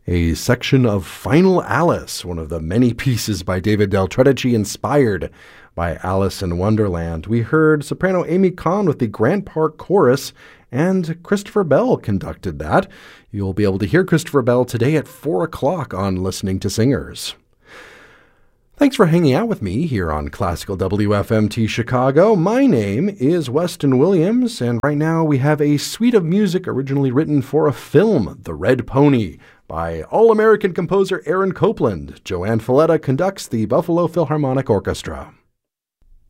a section of Final Alice, one of the many pieces by David Del Tredici inspired by Alice in Wonderland. We heard soprano Amy Kahn with the Grant Park Chorus, and Christopher Bell conducted that. You'll be able to hear Christopher Bell today at 4 o'clock on Listening to Singers. Thanks for hanging out with me here on Classical WFMT Chicago. My name is Weston Williams, and right now we have a suite of music originally written for a film, The Red Pony, by All-American composer Aaron Copland. Joanne Falletta conducts the Buffalo Philharmonic Orchestra.